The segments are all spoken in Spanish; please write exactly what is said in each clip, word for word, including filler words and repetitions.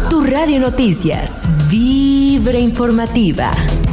Tu Radio Noticias, Vibra Informativa.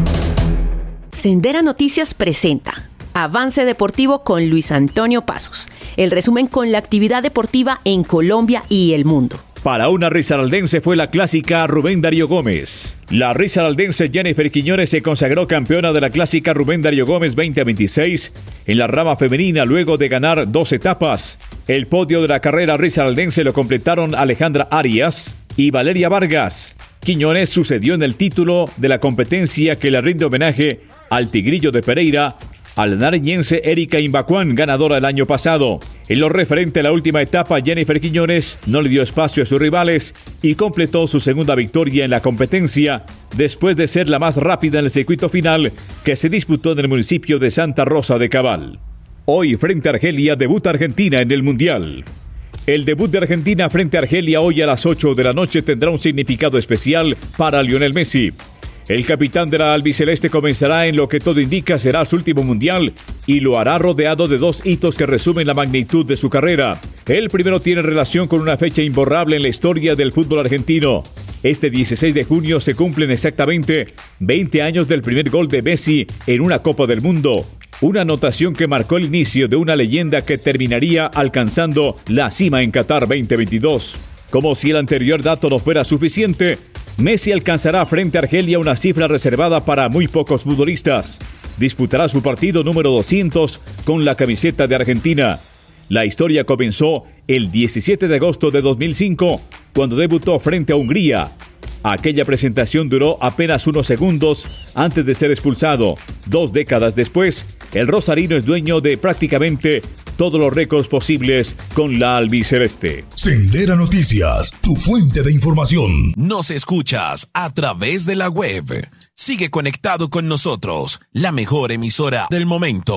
Sendera Noticias presenta Avance Deportivo con Luis Antonio Pasos. El resumen con la actividad deportiva en Colombia y el mundo. Para una risaraldense fue la clásica Rubén Darío Gómez. La risaraldense Jennifer Quiñones se consagró campeona de la clásica Rubén Darío Gómez veinte veintiséis en la rama femenina luego de ganar dos etapas. El podio de la carrera risaraldense lo completaron Alejandra Arias y Valeria Vargas. Quiñones sucedió en el título de la competencia que le rinde homenaje al Tigrillo de Pereira, a la nariñense Erika Imbacuán, ganadora el año pasado. En lo referente a la última etapa, Jennifer Quiñones no le dio espacio a sus rivales y completó su segunda victoria en la competencia, después de ser la más rápida en el circuito final que se disputó en el municipio de Santa Rosa de Cabal. Hoy, frente a Argelia, debuta Argentina en el Mundial. El debut de Argentina frente a Argelia hoy a las ocho de la noche tendrá un significado especial para Lionel Messi. El capitán de la albiceleste comenzará en lo que todo indica será su último mundial y lo hará rodeado de dos hitos que resumen la magnitud de su carrera. El primero tiene relación con una fecha imborrable en la historia del fútbol argentino. Este dieciséis de junio se cumplen exactamente veinte años del primer gol de Messi en una Copa del Mundo. Una anotación que marcó el inicio de una leyenda que terminaría alcanzando la cima en Qatar veinte veintidós. Como si el anterior dato no fuera suficiente, Messi alcanzará frente a Argelia una cifra reservada para muy pocos futbolistas. Disputará su partido número doscientos con la camiseta de Argentina. La historia comenzó el diecisiete de agosto de dos mil cinco, cuando debutó frente a Hungría. Aquella presentación duró apenas unos segundos antes de ser expulsado. Dos décadas después, el rosarino es dueño de prácticamente todos los récords posibles con la albiceleste. Sendera Noticias, tu fuente de información. Nos escuchas a través de la web. Sigue conectado con nosotros, la mejor emisora del momento.